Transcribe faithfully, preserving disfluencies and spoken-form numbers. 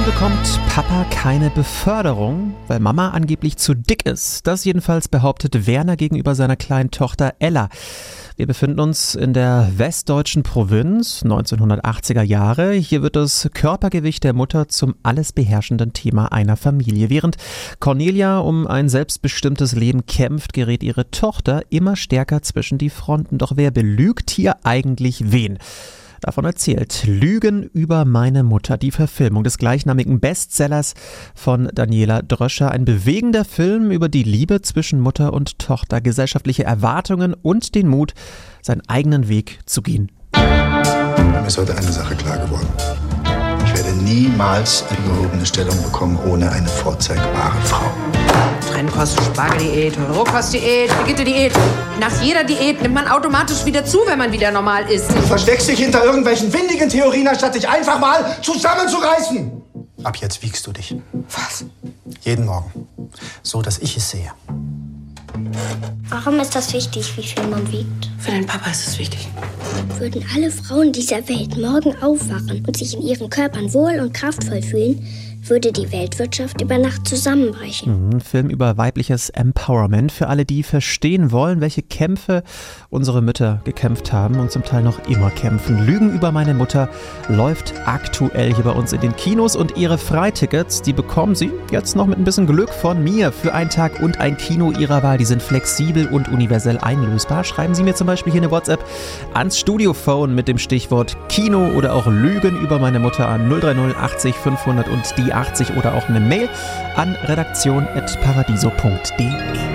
Bekommt Papa keine Beförderung, weil Mama angeblich zu dick ist. Das jedenfalls behauptet Werner gegenüber seiner kleinen Tochter Ella. Wir befinden uns in der westdeutschen Provinz, neunzehnhundertachtziger Jahre. Hier wird das Körpergewicht der Mutter zum alles beherrschenden Thema einer Familie. Während Cornelia um ein selbstbestimmtes Leben kämpft, gerät ihre Tochter immer stärker zwischen die Fronten. Doch wer belügt hier eigentlich wen? Davon erzählt Lügen über meine Mutter, die Verfilmung des gleichnamigen Bestsellers von Daniela Dröscher. Ein bewegender Film über die Liebe zwischen Mutter und Tochter, gesellschaftliche Erwartungen und den Mut, seinen eigenen Weg zu gehen. Mir ist heute eine Sache klar geworden. Ich werde niemals eine gehobene Stellung bekommen ohne eine vorzeigbare Frau. Trennkost, Spargeldiät, Rohkostdiät, Brigitte-Diät. Nach jeder Diät nimmt man automatisch wieder zu, wenn man wieder normal isst. Du versteckst dich hinter irgendwelchen windigen Theorien, anstatt dich einfach mal zusammenzureißen. Ab jetzt wiegst du dich. Was? Jeden Morgen. So, dass ich es sehe. Warum ist das wichtig, wie viel man wiegt? Für den Papa ist es wichtig. Würden alle Frauen dieser Welt morgen aufwachen und sich in ihren Körpern wohl und kraftvoll fühlen, würde die Weltwirtschaft über Nacht zusammenbrechen. Ein Film über weibliches Empowerment für alle, die verstehen wollen, welche Kämpfe unsere Mütter gekämpft haben und zum Teil noch immer kämpfen. Lügen über meine Mutter läuft aktuell hier bei uns in den Kinos und ihre Freitickets, die bekommen Sie jetzt noch mit ein bisschen Glück von mir für einen Tag und ein Kino Ihrer Wahl. Die sind flexibel und universell einlösbar. Schreiben Sie mir zum Beispiel hier eine WhatsApp ans Studiophone mit dem Stichwort Kino oder auch Lügen über meine Mutter an null drei null achtzig fünfhundert und die achtzig oder auch eine Mail an redaktion at paradiso punkt de.